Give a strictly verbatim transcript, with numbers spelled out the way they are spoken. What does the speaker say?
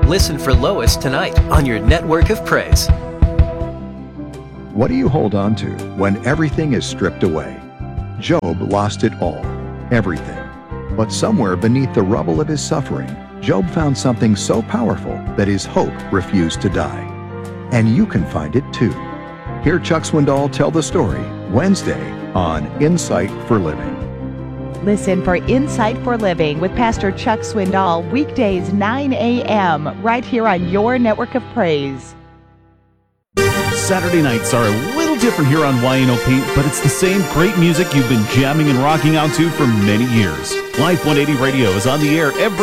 Listen for Lois tonight on your network of praise. What do you hold on to when everything is stripped away? Job lost it all, everything. But somewhere beneath the rubble of his suffering, Job found something so powerful that his hope refused to die. And you can find it too. Hear Chuck Swindoll tell the story Wednesday on Insight for Living. Listen for Insight for Living with Pastor Chuck Swindoll weekdays nine a.m. right here on your network of praise. Saturday nights are a little different here on Y N O P, but it's the same great music you've been jamming and rocking out to for many years. Life one eighty Radio is on the air every